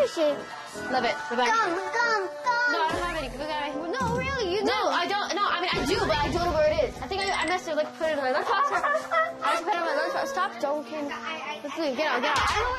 Where is she? Love it. Bye-bye. Gum. No, I don't have any. Go get it. No, really, you do. No, I don't. No, I mean, I do, but I don't know where it is. I think I must have, like, put it in my lunchbox. I just put it in my lunchbox. Stop joking. Let's leave. Get out. I don't know where